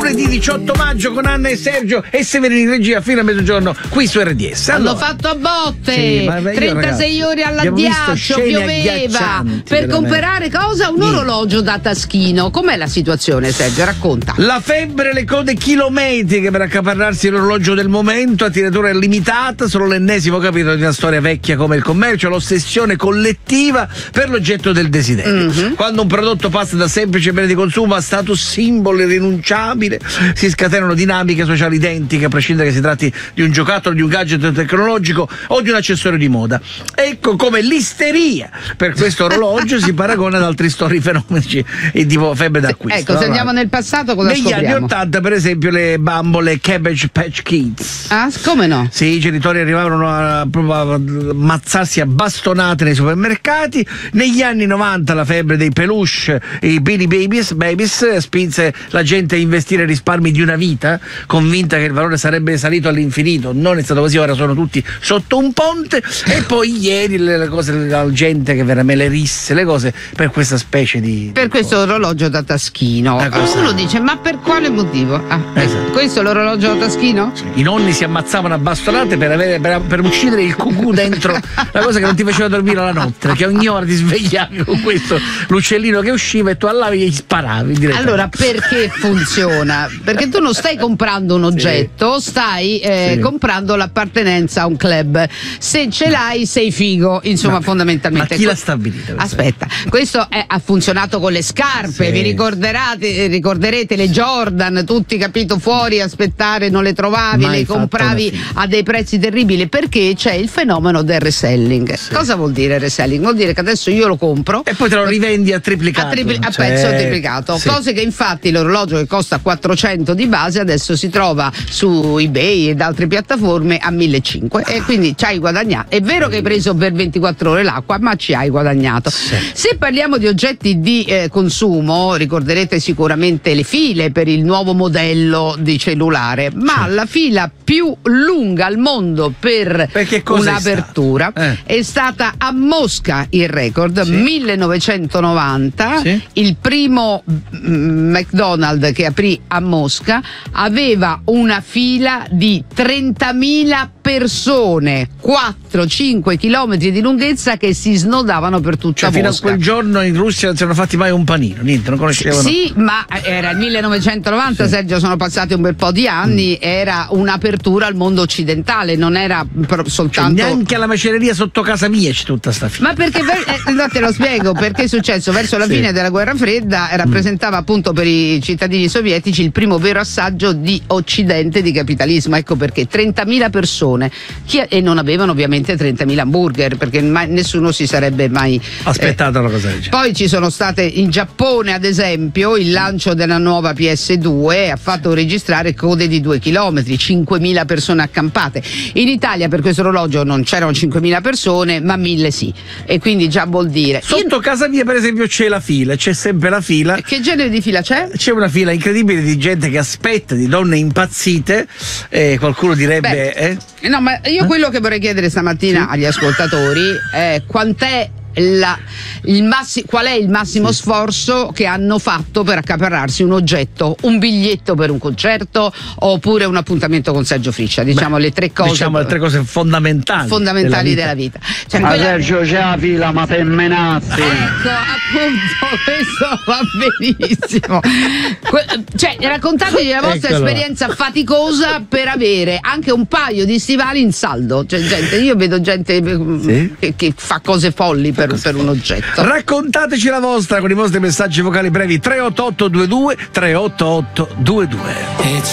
lunedì 18 maggio con Anna e Sergio e Severini in regia fino a mezzogiorno qui su RDS. Hanno fatto a botte, sì, 36 ragazzi, ore all'addiaccio, pioveva per comprare cosa? Un orologio da taschino. Com'è la situazione, Sergio? Racconta. La febbre, le code chilometriche per accaparrarsi l'orologio del momento, a tiratura limitata, solo l'ennesimo capitolo di una storia vecchia come il commercio, l'ossessione collettiva per l'oggetto del desiderio. Quando un prodotto passa da semplice bene di consumo a status simbolo irrinunciabile, si scatenano dinamiche sociali identiche, a prescindere che si tratti di un giocattolo, di un gadget tecnologico o di un accessorio di moda. Ecco come l'isteria per questo orologio si paragona ad altri storici fenomeni tipo febbre d'acquisto. Ecco, se andiamo nel passato cosa negli scopriamo? anni 80 per esempio le bambole Cabbage Patch Kids. Ah, come no? Sì, i genitori arrivavano proprio a ammazzarsi a bastonate nei supermercati. Negli anni 90 la febbre dei peluche, i Beanie Babies spinse la gente a investire risparmi di una vita, convinta che il valore sarebbe salito all'infinito. Non è stato così, ora sono tutti sotto un ponte. E poi ieri le cose, la gente che veramente le risse, le cose per questa specie di questo orologio da taschino. Uno dice, ma per quale motivo? Esatto. Questo è l'orologio da taschino? Sì. I nonni si ammazzavano a bastonate per uccidere il cucù dentro, la cosa che non ti faceva dormire la notte, perché ogni ora ti svegliavi con questo l'uccellino che usciva e tu allavi e gli sparavi. Allora, perché funziona? Perché tu non stai comprando un oggetto, stai comprando l'appartenenza a un club. Se ce l'hai sei figo, insomma, fondamentalmente. Ma chi l'ha stabilito? Aspetta, questo ha funzionato con le scarpe, vi ricorderete le Jordan, tutti capito fuori, aspettare, non le trovavi, le compravi a dei prezzi terribili, perché c'è il fenomeno del reselling. Cosa vuol dire reselling? Vuol dire che adesso io lo compro e poi te lo rivendi a triplicato, a pezzo triplicato, cose che infatti l'orologio che costa 400 di base adesso si trova su eBay ed altre piattaforme a 1.500 e quindi ci hai guadagnato. È vero che hai preso per 24 ore l'acqua, ma ci hai guadagnato. Se parliamo di oggetti di consumo, ricorderete sicuramente le file per il nuovo modello di cellulare, ma la fila più lunga al mondo per un'apertura è stata a Mosca, il record 1990. Il primo McDonald's che aprì a Mosca aveva una fila di 30.000 persone, 4-5 chilometri di lunghezza che si snodavano per tutta Mosca. Fino a quel giorno in Russia non si erano fatti mai un panino, niente, non conoscevano. Sì, ma era il 1990, Sergio, sono passati un bel po' di anni, era un'apertura al mondo occidentale, non era soltanto... neanche alla macelleria sotto casa mia c'è tutta sta fila. Ma perché, te lo spiego, perché è successo verso la fine della guerra fredda, rappresentava appunto per i cittadini sovietici il primo vero assaggio di occidente di capitalismo, ecco perché 30.000 persone e non avevano ovviamente 30.000 hamburger, perché nessuno si sarebbe mai aspettato una cosa del genere. Poi ci sono state in Giappone ad esempio il lancio della nuova PS2 ha fatto registrare code di 2 chilometri, 5.000 persone accampate. In Italia per questo orologio non c'erano 5.000 persone, ma 1.000 sì, e quindi già vuol dire. Sotto casa mia per esempio c'è la fila, c'è sempre la fila. Che genere di fila c'è? C'è una fila incredibile di gente che aspetta, di donne impazzite, qualcuno direbbe no, ma io quello che vorrei chiedere stamattina agli ascoltatori è quant'è qual è il massimo sforzo che hanno fatto per accaparrarsi un oggetto, un biglietto per un concerto oppure un appuntamento con Sergio Friccia, diciamo le tre cose fondamentali della vita. Cioè, Sergio c'è la fila, ma per menazzi. Ecco, appunto, questo va benissimo. Cioè, raccontateci la vostra esperienza faticosa per avere anche un paio di stivali in saldo. Cioè, io vedo gente che fa cose folli per un oggetto. Raccontateci la vostra con i vostri messaggi vocali brevi 38822 38822.